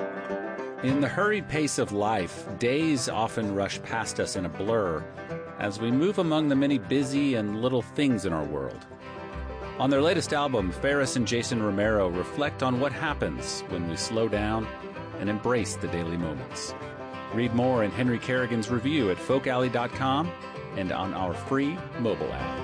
In the hurried pace of life, days often rush past us in a blur as we move among the many busy and little things in our world. On their latest album, Ferris and Jason Romero reflect on what happens when we slow down and embrace the daily moments. Read more in Henry Kerrigan's review at folkalley.com and on our free mobile app.